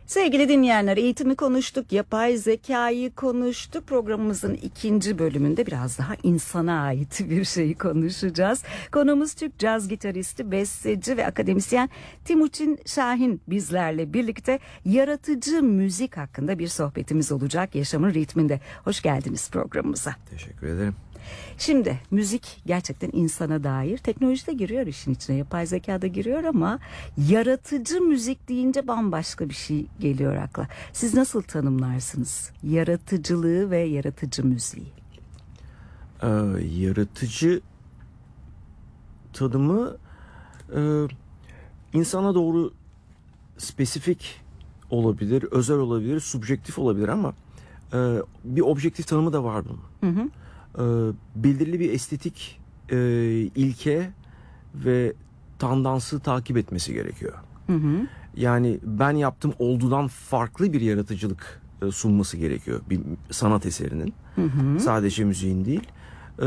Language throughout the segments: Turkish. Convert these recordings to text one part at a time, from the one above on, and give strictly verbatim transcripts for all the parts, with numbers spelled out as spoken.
Sevgili dinleyenler, eğitimi konuştuk, yapay zekayı konuştuk. Programımızın ikinci bölümünde biraz daha insana ait bir şeyi konuşacağız. Konuğumuz Türk caz gitaristi, besteci ve akademisyen Timuçin Şahin bizlerle birlikte yaratıcı müzik hakkında bir sohbetimiz olacak yaşamın ritminde. Hoş geldiniz programımıza. Teşekkür ederim. Şimdi müzik gerçekten insana dair, teknoloji de giriyor işin içine, yapay zeka da giriyor ama yaratıcı müzik deyince bambaşka bir şey geliyor akla. Siz nasıl tanımlarsınız yaratıcılığı ve yaratıcı müziği? Ee, yaratıcı tanımı e, insana doğru spesifik olabilir, özel olabilir, subjektif olabilir ama e, bir objektif tanımı da var bunun. Hı hı. Belirli bir estetik e, ilke ve tandansı takip etmesi gerekiyor. Hı hı. Yani ben yaptım oldudan farklı bir yaratıcılık e, sunması gerekiyor bir sanat eserinin. Hı hı. Sadece müziğin değil. E,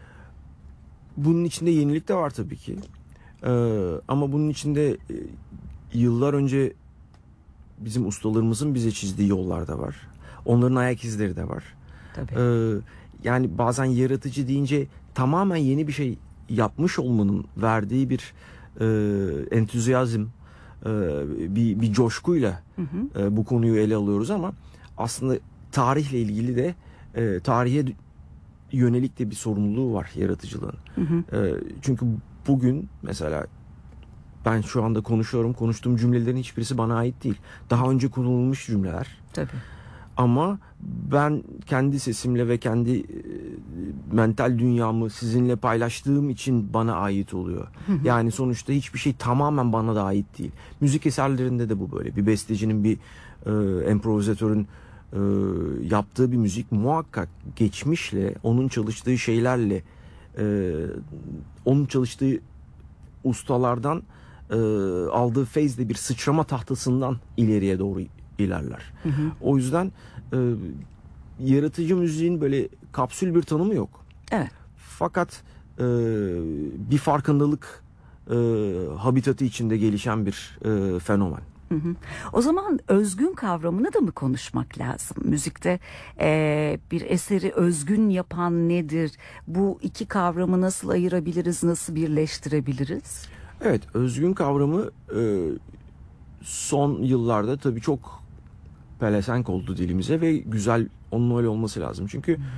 bunun içinde yenilik de var tabii ki. E, ama bunun içinde e, yıllar önce bizim ustalarımızın bize çizdiği yollar da var. Onların ayak izleri de var. Tabii. E, Yani bazen yaratıcı deyince tamamen yeni bir şey yapmış olmanın verdiği bir e, entüzyazm, e, bir, bir coşkuyla hı hı. E, bu konuyu ele alıyoruz ama aslında tarihle ilgili de e, tarihe yönelik de bir sorumluluğu var yaratıcılığın. Hı hı. E, çünkü bugün mesela ben şu anda konuşuyorum, konuştuğum cümlelerin hiçbirisi bana ait değil. Daha önce kullanılmış cümleler. Tabii. Ama ben kendi sesimle ve kendi e, mental dünyamı sizinle paylaştığım için bana ait oluyor. Hı hı. Yani sonuçta hiçbir şey tamamen bana da ait değil. Müzik eserlerinde de bu böyle. Bir bestecinin, bir e, improvizatörün e, yaptığı bir müzik muhakkak geçmişle, onun çalıştığı şeylerle, e, onun çalıştığı ustalardan e, aldığı feyzle bir sıçrama tahtasından ileriye doğru ilerler. Hı hı. O yüzden e, yaratıcı müziğin böyle kapsül bir tanımı yok. Evet. Fakat e, bir farkındalık e, habitatı içinde gelişen bir e, fenomen. Hı hı. O zaman özgün kavramını da mı konuşmak lazım? Müzikte e, bir eseri özgün yapan nedir? Bu iki kavramı nasıl ayırabiliriz, nasıl birleştirebiliriz? Evet, özgün kavramı e, son yıllarda tabii çok pelesenk oldu dilimize ve güzel, onun öyle olması lazım. Çünkü